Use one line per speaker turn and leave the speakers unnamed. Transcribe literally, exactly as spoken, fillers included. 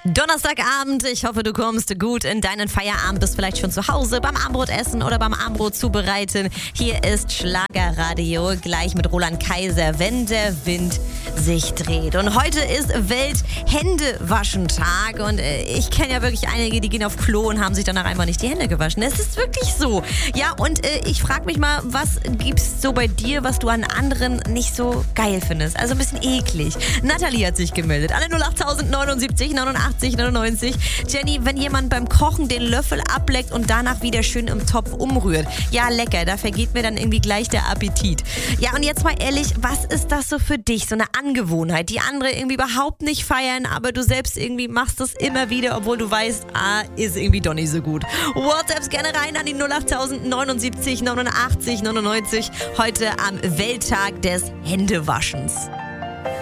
Donnerstagabend, ich hoffe, du kommst gut in deinen Feierabend, bist vielleicht schon zu Hause beim Abendbrot essen oder beim Abendbrot zubereiten. Hier ist Schlagerradio, gleich mit Roland Kaiser, wenn der Wind sich dreht. Und heute ist Welt-Händewaschen-Tag und äh, ich kenne ja wirklich einige, die gehen auf Klo und haben sich danach einfach nicht die Hände gewaschen. Es ist wirklich so. Ja, und äh, ich frage mich mal, was gibt's so bei dir, was du an anderen nicht so geil findest? Also ein bisschen eklig. Nathalie hat sich gemeldet. Alle null acht neunundsiebzig neunundachtzig neunundneunzig. Jenny, wenn jemand beim Kochen den Löffel ableckt und danach wieder schön im Topf umrührt. Ja, lecker, da vergeht mir dann irgendwie gleich der Appetit. Ja, und jetzt mal ehrlich, was ist das so für dich? So eine Angewohnheit, die andere irgendwie überhaupt nicht feiern, aber du selbst irgendwie machst es immer wieder, obwohl du weißt, ah, ist irgendwie doch nicht so gut. WhatsApps gerne rein an die null acht neunundsiebzig neunundachtzig neunundneunzig. Heute am Welttag des Händewaschens.